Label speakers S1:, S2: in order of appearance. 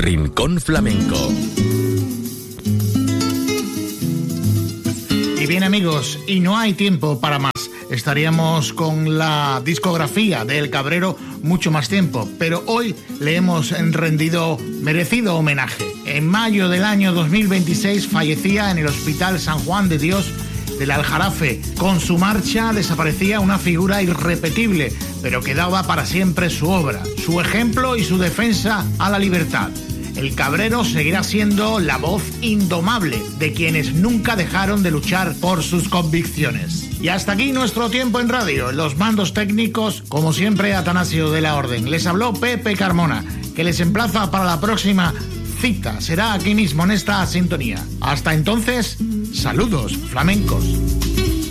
S1: Rincón Flamenco.
S2: Y bien, amigos, y no hay tiempo para más. Estaríamos con la discografía de El Cabrero mucho más tiempo, pero hoy le hemos rendido merecido homenaje. En mayo del año 2026 fallecía en el Hospital San Juan de Dios del Aljarafe. Con su marcha desaparecía una figura irrepetible, pero quedaba para siempre su obra, su ejemplo y su defensa a la libertad. El Cabrero seguirá siendo la voz indomable de quienes nunca dejaron de luchar por sus convicciones. Y hasta aquí nuestro tiempo en radio. En los mandos técnicos, como siempre, Atanasio de la Orden. Les habló Pepe Carmona, que les emplaza para la próxima cita. Será aquí mismo en esta sintonía. Hasta entonces, saludos flamencos.